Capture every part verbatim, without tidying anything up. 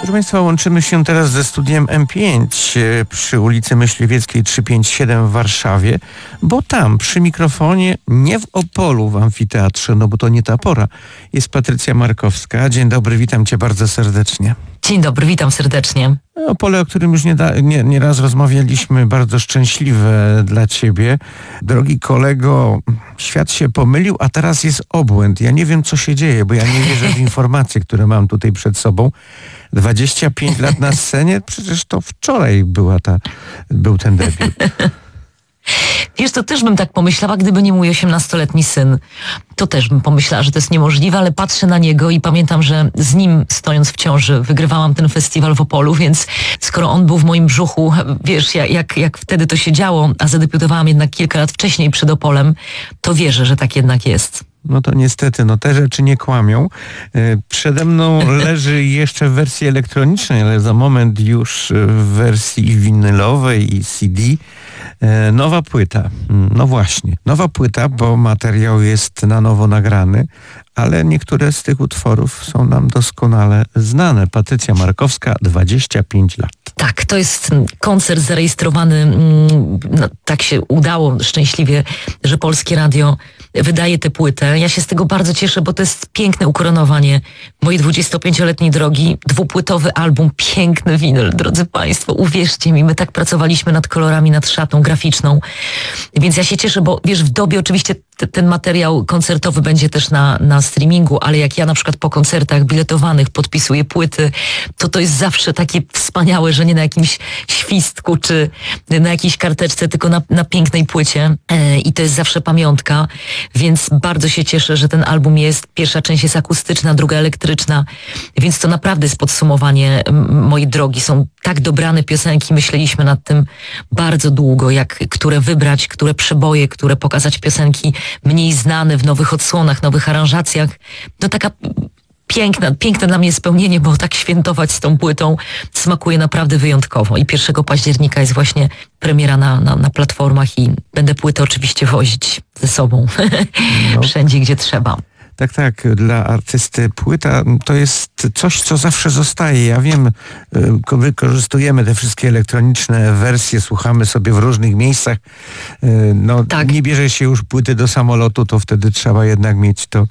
Proszę Państwa, łączymy się teraz ze studiem M pięć przy ulicy Myśliwieckiej trzysta pięćdziesiąt siedem w Warszawie, bo tam przy mikrofonie, nie w Opolu w amfiteatrze, no bo to nie ta pora, jest Patrycja Markowska. Dzień dobry, witam Cię bardzo serdecznie. Dzień dobry, witam serdecznie. Opole, o którym już nie, da, nie, nie raz rozmawialiśmy, bardzo szczęśliwe dla Ciebie. Drogi kolego, świat się pomylił, a teraz jest obłęd. Ja nie wiem, co się dzieje, bo ja nie wierzę w informacje, które mam tutaj przed sobą. dwadzieścia pięć lat na scenie? Przecież to wczoraj była ta, był ten debiut. Wiesz, to też bym tak pomyślała, gdyby nie mój osiemnastoletni syn. To też bym pomyślała, że to jest niemożliwe, ale patrzę na niego i pamiętam, że z nim stojąc w ciąży wygrywałam ten festiwal w Opolu, więc skoro on był w moim brzuchu, wiesz, jak, jak wtedy to się działo, a zadebiutowałam jednak kilka lat wcześniej przed Opolem, to wierzę, że tak jednak jest. No to niestety, no te rzeczy nie kłamią. Przede mną leży jeszcze w wersji elektronicznej, ale za moment już w wersji winylowej i C D. Nowa płyta. No właśnie, nowa płyta, bo materiał jest na nowo nagrany, ale niektóre z tych utworów są nam doskonale znane. Patrycja Markowska, dwadzieścia pięć lat. Tak, to jest koncert zarejestrowany, no, tak się udało szczęśliwie, że Polskie Radio wydaje tę płytę. Ja się z tego bardzo cieszę, bo to jest piękne ukoronowanie mojej dwudziestopięcioletniej drogi. Dwupłytowy album, piękny winyl, drodzy Państwo, uwierzcie mi, my tak pracowaliśmy nad kolorami, nad szatą graficzną, więc ja się cieszę, bo wiesz, w dobie oczywiście t- ten materiał koncertowy będzie też na, na streamingu, ale jak ja na przykład po koncertach biletowanych podpisuję płyty, to to jest zawsze takie wspaniałe, że nie na jakimś świstku czy na jakiejś karteczce, tylko na, na pięknej płycie e, i to jest zawsze pamiątka, więc bardzo się cieszę, że ten album jest, pierwsza część jest akustyczna, druga elektryczna, więc to naprawdę jest podsumowanie m- mojej drogi. Są tak dobrane piosenki, myśleliśmy nad tym bardzo długo, jak które wybrać, które przeboje, które pokazać piosenki mniej znane w nowych odsłonach, nowych aranżacjach. No taka piękna, piękne dla mnie spełnienie, bo tak świętować z tą płytą smakuje naprawdę wyjątkowo. I pierwszego października jest właśnie premiera na, na, na platformach i będę płytę oczywiście wozić ze sobą no. Wszędzie, gdzie trzeba. Tak, tak. Dla artysty płyta to jest coś, co zawsze zostaje. Ja wiem, wykorzystujemy te wszystkie elektroniczne wersje, słuchamy sobie w różnych miejscach. No, tak. Nie bierze się już płyty do samolotu, to wtedy trzeba jednak mieć to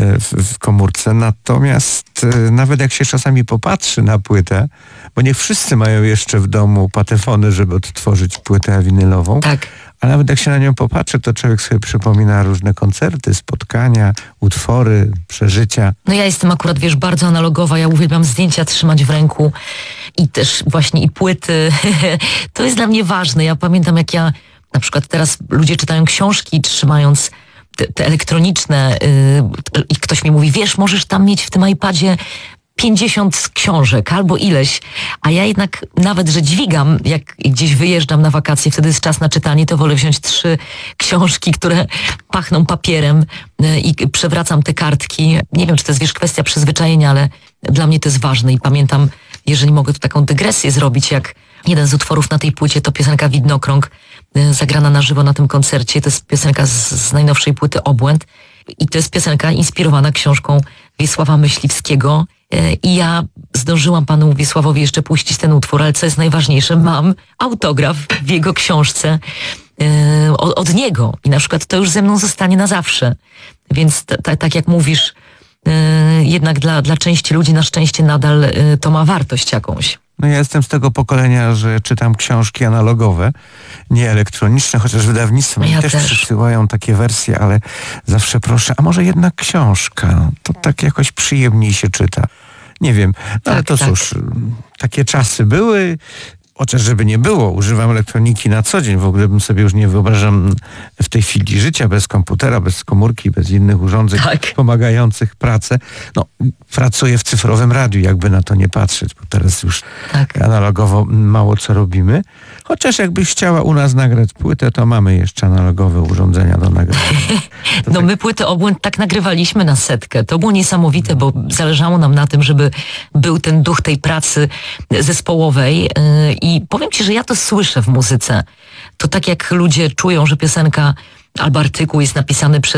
w, w komórce. Natomiast nawet jak się czasami popatrzy na płytę, bo nie wszyscy mają jeszcze w domu patefony, żeby odtworzyć płytę winylową. Tak. A nawet jak się na nią popatrzy, to człowiek sobie przypomina różne koncerty, spotkania, utwory, przeżycia. No ja jestem akurat, wiesz, bardzo analogowa. Ja uwielbiam zdjęcia trzymać w ręku i też właśnie i płyty. To jest dla mnie ważne. Ja pamiętam, jak ja na przykład teraz ludzie czytają książki trzymając te, te elektroniczne yy, i ktoś mi mówi, wiesz, możesz tam mieć w tym iPadzie pięćdziesiąt książek albo ileś, a ja jednak nawet, że dźwigam, jak gdzieś wyjeżdżam na wakacje, wtedy jest czas na czytanie, to wolę wziąć trzy książki, które pachną papierem i przewracam te kartki. Nie wiem, czy to jest, wiesz, kwestia przyzwyczajenia, ale dla mnie to jest ważne i pamiętam, jeżeli mogę tu taką dygresję zrobić, jak jeden z utworów na tej płycie to piosenka Widnokrąg, zagrana na żywo na tym koncercie. To jest piosenka z, z najnowszej płyty Obłęd i to jest piosenka inspirowana książką Wiesława Myśliwskiego. I ja zdążyłam panu Wiesławowi jeszcze puścić ten utwór, ale co jest najważniejsze, mam autograf w jego książce yy, od, od niego i na przykład to już ze mną zostanie na zawsze. Więc t- t- tak jak mówisz, yy, jednak dla, dla części ludzi na szczęście nadal yy, to ma wartość jakąś. No ja jestem z tego pokolenia, że czytam książki analogowe, nie elektroniczne, chociaż wydawnictwa mi ja też, też przysyłają takie wersje, ale zawsze proszę, a może jednak książka, to tak jakoś przyjemniej się czyta. Nie wiem, no tak, ale to tak. Cóż, takie czasy były. Chociaż żeby nie było, używam elektroniki na co dzień. W ogóle bym sobie już nie wyobrażam w tej chwili życia bez komputera, bez komórki, bez innych urządzeń tak. pomagających pracę. No, pracuję w cyfrowym radiu, jakby na to nie patrzeć, bo teraz już tak. analogowo mało co robimy. Chociaż jakbyś chciała u nas nagrać płytę, to mamy jeszcze analogowe urządzenia do nagrania. No tak... my płytę Obłęd tak nagrywaliśmy na setkę. To było niesamowite, bo zależało nam na tym, żeby był ten duch tej pracy zespołowej. I powiem ci, że ja to słyszę w muzyce. To tak jak ludzie czują, że piosenka albo artykuł jest napisany przez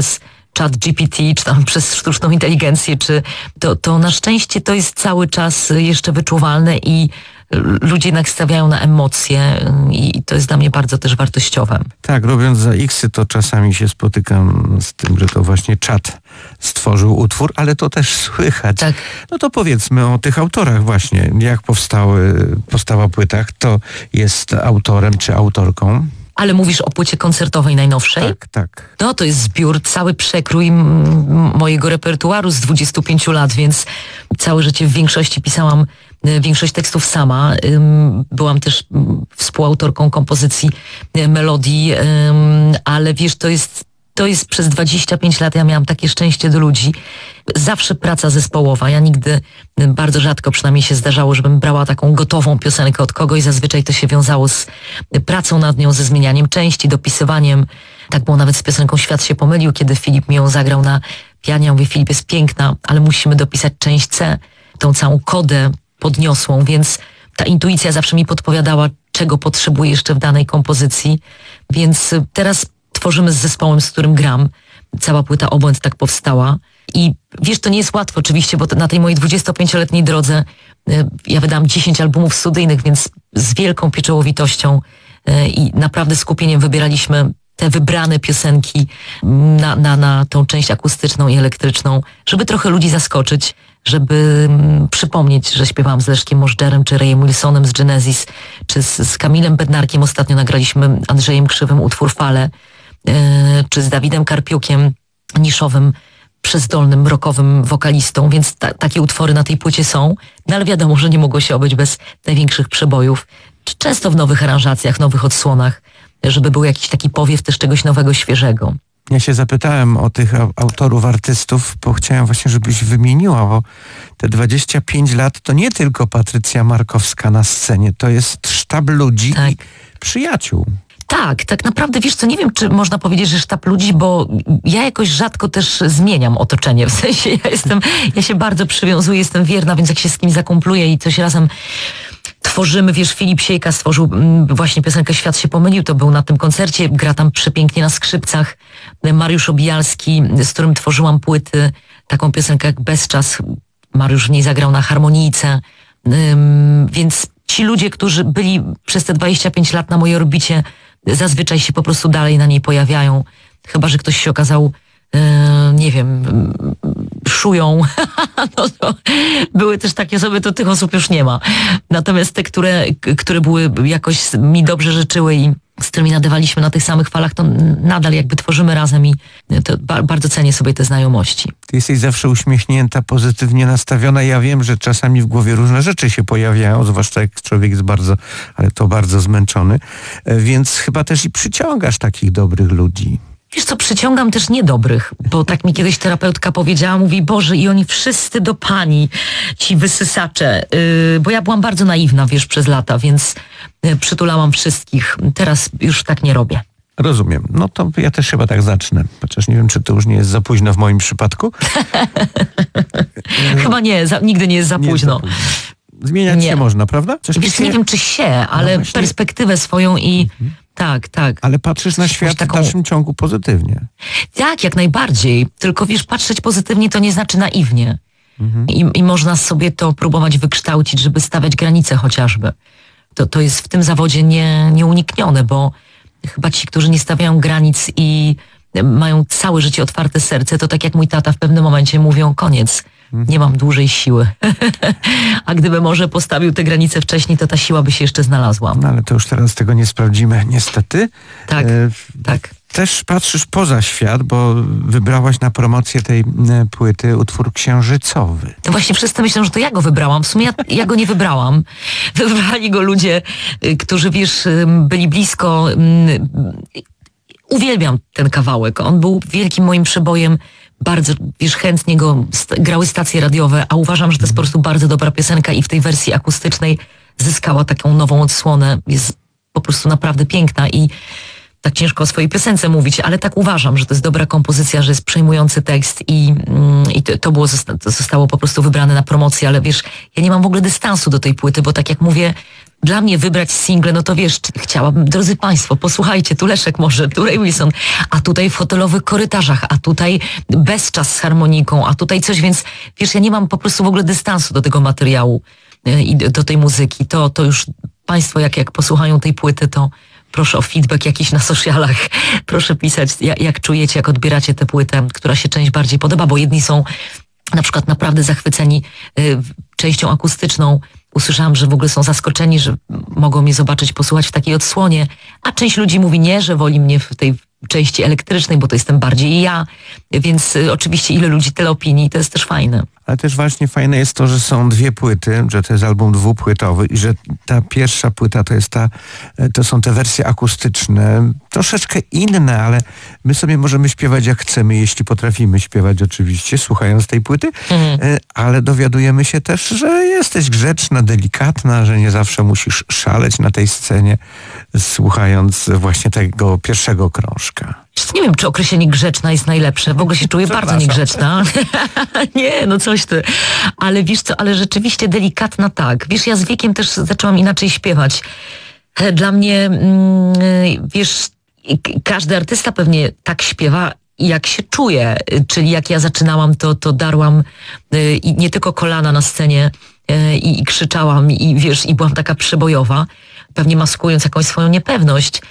Chat G P T, czy tam przez sztuczną inteligencję, czy to, to na szczęście to jest cały czas jeszcze wyczuwalne i ludzie jednak stawiają na emocje i to jest dla mnie bardzo też wartościowe. Tak, robiąc za X-y, to czasami się spotykam z tym, że to właśnie czat stworzył utwór, ale to też słychać. Tak. No to powiedzmy o tych autorach właśnie. Jak powstały, powstała płyta, kto jest autorem czy autorką? Ale mówisz o płycie koncertowej najnowszej? Tak, tak. No to jest zbiór, cały przekrój m- mojego repertuaru z dwudziestu pięciu lat, więc całe życie w większości pisałam y, większość tekstów sama. Ym, byłam też ym, współautorką kompozycji y, melodii, ym, ale wiesz, to jest, to jest przez dwadzieścia pięć lat ja miałam takie szczęście do ludzi. Zawsze praca zespołowa. Ja nigdy, y, bardzo rzadko przynajmniej się zdarzało, żebym brała taką gotową piosenkę od kogoś. Zazwyczaj to się wiązało z y, pracą nad nią, ze zmienianiem części, dopisywaniem. Tak było nawet z piosenką Świat się pomylił, kiedy Filip mi ją zagrał na pianie. Ja mówię, Filip, jest piękna, ale musimy dopisać część C, tą całą kodę podniosłą, więc ta intuicja zawsze mi podpowiadała, czego potrzebuję jeszcze w danej kompozycji. Więc y, teraz tworzymy z zespołem, z którym gram. Cała płyta Obłęd tak powstała. I wiesz, to nie jest łatwo oczywiście, bo to na tej mojej dwudziestopięcioletniej drodze y, ja wydałam dziesięć albumów studyjnych, więc z wielką pieczołowitością y, i naprawdę skupieniem wybieraliśmy te wybrane piosenki na, na, na tą część akustyczną i elektryczną, żeby trochę ludzi zaskoczyć, żeby mm, przypomnieć, że śpiewałam z Leszkiem Możdżerem, czy Rayem Wilsonem z Genesis, czy z, z Kamilem Bednarkiem. Ostatnio nagraliśmy Andrzejem Krzywym utwór Fale, yy, czy z Dawidem Karpiukiem, niszowym, przezdolnym, rockowym wokalistą, więc ta, takie utwory na tej płycie są, no ale wiadomo, że nie mogło się obejść bez największych przebojów. Często w nowych aranżacjach, nowych odsłonach, żeby był jakiś taki powiew też czegoś nowego, świeżego. Ja się zapytałem o tych autorów, artystów, bo chciałem właśnie, żebyś wymieniła, bo te dwadzieścia pięć lat to nie tylko Patrycja Markowska na scenie, to jest sztab ludzi Tak. i przyjaciół. Tak, tak naprawdę, wiesz co, nie wiem, czy można powiedzieć, że sztab ludzi, bo ja jakoś rzadko też zmieniam otoczenie, w sensie ja jestem, ja się bardzo przywiązuję, jestem wierna, więc jak się z kimś zakumpluję i coś razem tworzymy, wiesz, Filip Siejka stworzył mm, właśnie piosenkę Świat się pomylił, to był na tym koncercie, gra tam przepięknie na skrzypcach. Mariusz Obijalski, z którym tworzyłam płyty, taką piosenkę jak Bezczas, Mariusz w niej zagrał na harmonijce, Ym, więc ci ludzie, którzy byli przez te dwadzieścia pięć lat na mojej orbicie, zazwyczaj się po prostu dalej na niej pojawiają, chyba że ktoś się okazał Yy, nie wiem, szują, no to były też takie osoby, to tych osób już nie ma. Natomiast te, które, które były jakoś mi dobrze życzyły i z którymi nadawaliśmy na tych samych falach, to nadal jakby tworzymy razem i to ba- bardzo cenię sobie te znajomości. Ty jesteś zawsze uśmiechnięta, pozytywnie nastawiona. Ja wiem, że czasami w głowie różne rzeczy się pojawiają, zwłaszcza jak człowiek jest bardzo, ale to bardzo zmęczony, więc chyba też i przyciągasz takich dobrych ludzi. Wiesz co, przyciągam też niedobrych, bo tak mi kiedyś terapeutka powiedziała, mówi, Boże, i oni wszyscy do pani, ci wysysacze, yy, bo ja byłam bardzo naiwna, wiesz, przez lata, więc yy, przytulałam wszystkich. Teraz już tak nie robię. Rozumiem. No to ja też chyba tak zacznę, chociaż nie wiem, czy to już nie jest za późno w moim przypadku. Chyba nie, za, nigdy nie jest za Nie późno. jest za późno. Zmieniać Nie. się można, prawda? Coś Wiesz, się... nie wiem, czy się, ale właśnie. perspektywę swoją i mhm. tak, tak. Ale patrzysz na świat taką... w dalszym ciągu pozytywnie. Tak, jak najbardziej. Tylko wiesz, patrzeć pozytywnie to nie znaczy naiwnie. Mhm. I, I można sobie to próbować wykształcić, żeby stawiać granice chociażby. To, to jest w tym zawodzie nie, nieuniknione, bo chyba ci, którzy nie stawiają granic i mają całe życie otwarte serce, to tak jak mój tata w pewnym momencie mówią, koniec. Nie mam dłużej siły. A gdyby może postawił te granice wcześniej, to ta siła by się jeszcze znalazła. No ale to już teraz tego nie sprawdzimy, niestety. Tak, e, tak. Też patrzysz poza świat, bo wybrałaś na promocję tej płyty utwór księżycowy. To właśnie wszyscy myślą, że to ja go wybrałam. W sumie ja, ja go nie wybrałam. Wybrali go ludzie, którzy, wiesz, byli blisko. Uwielbiam ten kawałek. On był wielkim moim przebojem. Bardzo, wiesz, chętnie go st- grały stacje radiowe, a uważam, że to jest po prostu bardzo dobra piosenka i w tej wersji akustycznej zyskała taką nową odsłonę. Jest po prostu naprawdę piękna i tak ciężko o swojej piosence mówić, ale tak uważam, że to jest dobra kompozycja, że jest przejmujący tekst i, mm, i to, to było, to zostało po prostu wybrane na promocję, ale wiesz, ja nie mam w ogóle dystansu do tej płyty, bo tak jak mówię, dla mnie wybrać single, no to wiesz, chciałabym, drodzy Państwo, posłuchajcie, tu Leszek może, tu Ray Wilson, a tutaj w hotelowych korytarzach, a tutaj bezczas z harmoniką, a tutaj coś, więc wiesz, ja nie mam po prostu w ogóle dystansu do tego materiału i do tej muzyki. To, to już Państwo, jak, jak posłuchają tej płyty, to proszę o feedback jakiś na socialach. Proszę pisać, jak, jak czujecie, jak odbieracie tę płytę, która się część bardziej podoba, bo jedni są na przykład naprawdę zachwyceni y, częścią akustyczną. Usłyszałam, że w ogóle są zaskoczeni, że mogą mnie zobaczyć, posłuchać w takiej odsłonie, a część ludzi mówi nie, że woli mnie w tej części elektrycznej, bo to jestem bardziej ja, więc y, oczywiście ile ludzi, tyle opinii, to jest też fajne. Ale też właśnie fajne jest to, że są dwie płyty, że to jest album dwupłytowy i że ta pierwsza płyta to jest ta, to są te wersje akustyczne, troszeczkę inne, ale my sobie możemy śpiewać jak chcemy, jeśli potrafimy śpiewać oczywiście, słuchając tej płyty, mhm. ale dowiadujemy się też, że jesteś grzeczna, delikatna, że nie zawsze musisz szaleć na tej scenie, słuchając właśnie tego pierwszego krążka. Nie wiem, czy określenie grzeczna jest najlepsze. W ogóle się czuję bardzo niegrzeczna. Nie, no coś ty. Ale wiesz co, ale rzeczywiście delikatna tak. Wiesz, ja z wiekiem też zaczęłam inaczej śpiewać. Dla mnie, wiesz, każdy artysta pewnie tak śpiewa, jak się czuje. Czyli jak ja zaczynałam, to, to darłam i nie tylko kolana na scenie i, i krzyczałam i wiesz, i byłam taka przebojowa, pewnie maskując jakąś swoją niepewność.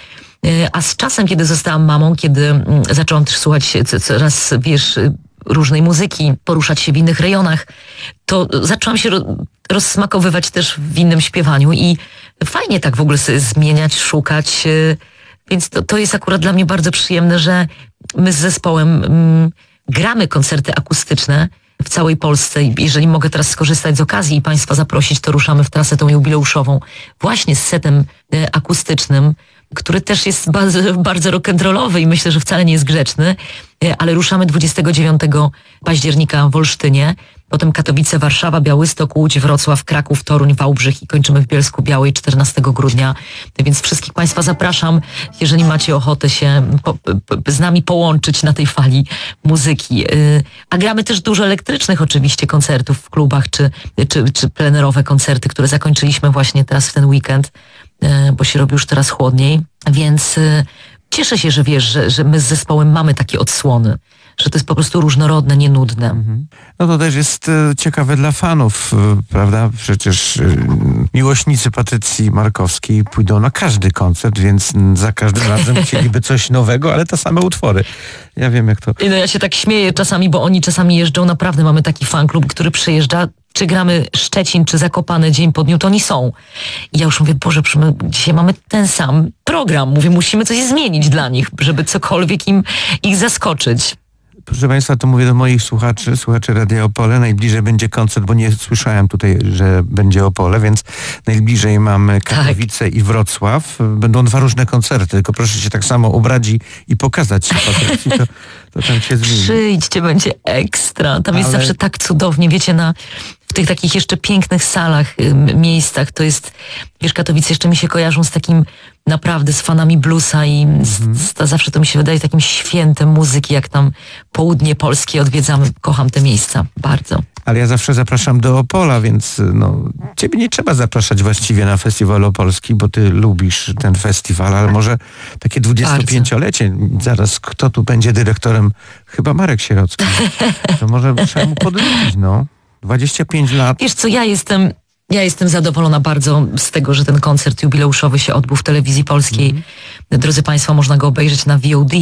A z czasem, kiedy zostałam mamą, kiedy zaczęłam też słuchać coraz, wiesz, różnej muzyki, poruszać się w innych rejonach, to zaczęłam się rozsmakowywać też w innym śpiewaniu i fajnie tak w ogóle sobie zmieniać, szukać. Więc to, to jest akurat dla mnie bardzo przyjemne, że my z zespołem mm, gramy koncerty akustyczne w całej Polsce. Jeżeli mogę teraz skorzystać z okazji i Państwa zaprosić, to ruszamy w trasę tą jubileuszową właśnie z setem akustycznym, który też jest bardzo, bardzo rock'n'rollowy i myślę, że wcale nie jest grzeczny, ale ruszamy dwudziestego dziewiątego października w Olsztynie, potem Katowice, Warszawa, Białystok, Łódź, Wrocław, Kraków, Toruń, Wałbrzych i kończymy w Bielsku Białej czternastego grudnia. Więc wszystkich Państwa zapraszam, jeżeli macie ochotę się po, po, z nami połączyć na tej fali muzyki. A gramy też dużo elektrycznych oczywiście koncertów w klubach, czy, czy, czy plenerowe koncerty, które zakończyliśmy właśnie teraz w ten weekend, bo się robi już teraz chłodniej, więc cieszę się, że wiesz, że, że my z zespołem mamy takie odsłony, że to jest po prostu różnorodne, nienudne. Mhm. No to też jest ciekawe dla fanów, prawda? Przecież miłośnicy Patrycji Markowskiej pójdą na każdy koncert, więc za każdym razem chcieliby coś nowego, ale te same utwory. Ja wiem, jak to... No ja się tak śmieję czasami, bo oni czasami jeżdżą, naprawdę mamy taki fanklub, który przyjeżdża, czy gramy Szczecin, czy Zakopane dzień po dniu, to oni są. I ja już mówię, Boże, my dzisiaj mamy ten sam program. Mówię, musimy coś zmienić dla nich, żeby cokolwiek im ich zaskoczyć. Proszę Państwa, to mówię do moich słuchaczy, słuchaczy Radia Opole. Najbliżej będzie koncert, bo nie słyszałem tutaj, że będzie Opole, więc najbliżej mamy Katowice tak. i Wrocław. Będą dwa różne koncerty, tylko proszę się tak samo ubrać i, i pokazać się Patrycji, to, to tam się zmieni. Przyjdźcie, będzie ekstra. Tam Ale... jest zawsze tak cudownie, wiecie, na w tych takich jeszcze pięknych salach, miejscach. To jest, wiesz, Katowice jeszcze mi się kojarzą z takim naprawdę z fanami bluesa i z, z, zawsze to mi się wydaje takim świętem muzyki, jak tam południe Polski odwiedzamy. Kocham te miejsca bardzo. Ale ja zawsze zapraszam do Opola, więc no, ciebie nie trzeba zapraszać właściwie na festiwal opolski, bo ty lubisz ten festiwal, ale może takie dwudziestopięciolecie, zaraz kto tu będzie dyrektorem? Chyba Marek Sierocki. To może trzeba mu podrobić, no. dwadzieścia pięć lat. Wiesz co, ja jestem... Ja jestem zadowolona bardzo z tego, że ten koncert jubileuszowy się odbył w telewizji polskiej. Mm. Drodzy Państwo, można go obejrzeć na V O D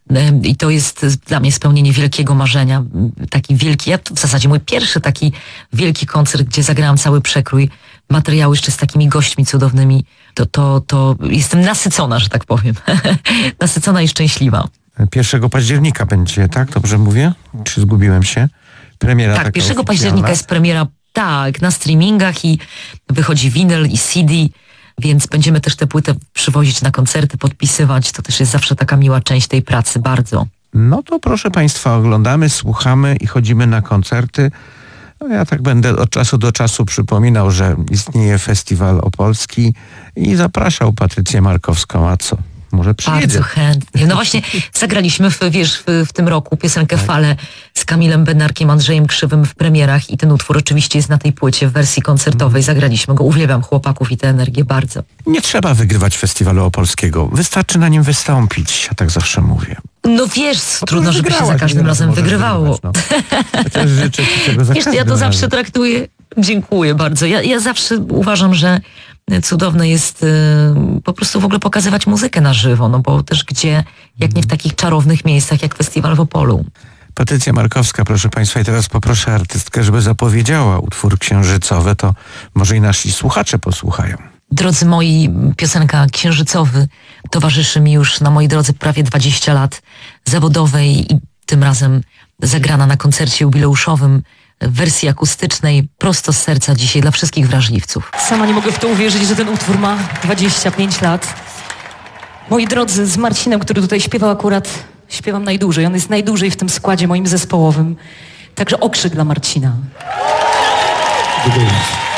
i to jest dla mnie spełnienie wielkiego marzenia. Taki wielki, ja to w zasadzie mój pierwszy taki wielki koncert, gdzie zagrałam cały przekrój materiału jeszcze z takimi gośćmi cudownymi. To, to, to jestem nasycona, że tak powiem. Nasycona i szczęśliwa. pierwszego października będzie, tak? Dobrze mówię? Czy zgubiłem się? Premiera tak, pierwszego października jest premiera. Tak, na streamingach i wychodzi winyl i C D, więc będziemy też tę płytę przywozić na koncerty, podpisywać. To też jest zawsze taka miła część tej pracy, bardzo. No to proszę Państwa, oglądamy, słuchamy i chodzimy na koncerty. No ja tak będę od czasu do czasu przypominał, że istnieje festiwal opolski i zapraszał Patrycję Markowską, a co? Może przyjedzie. Bardzo chętnie. No właśnie zagraliśmy w, wiesz, w, w tym roku piosenkę tak. Fale z Kamilem Bednarkiem, Andrzejem Krzywym w premierach i ten utwór oczywiście jest na tej płycie w wersji koncertowej. Zagraliśmy go. Uwielbiam chłopaków i tę energię bardzo. Nie trzeba wygrywać festiwalu opolskiego. Wystarczy na nim wystąpić. Ja tak zawsze mówię. No wiesz, no trudno, żeby się za każdym razem wygrywało. No. Chociaż życzę ci tego za wiesz, ja to razem. zawsze traktuję. Dziękuję bardzo. Ja, ja zawsze uważam, że cudowne jest y, po prostu w ogóle pokazywać muzykę na żywo, no bo też gdzie, jak nie w takich czarownych miejscach jak festiwal w Opolu. Patrycja Markowska, proszę państwa, i teraz poproszę artystkę, żeby zapowiedziała utwór księżycowy, to może i nasi słuchacze posłuchają. Drodzy moi, piosenka Księżycowy towarzyszy mi już na mojej drodze prawie dwadzieścia lat zawodowej i tym razem zagrana na koncercie jubileuszowym w wersji akustycznej, prosto z serca dzisiaj dla wszystkich wrażliwców. Sama nie mogę w to uwierzyć, że ten utwór ma dwadzieścia pięć lat. Moi drodzy, z Marcinem, który tutaj śpiewał akurat, śpiewam najdłużej. On jest najdłużej w tym składzie moim zespołowym. Także okrzyk dla Marcina. Dziękuję.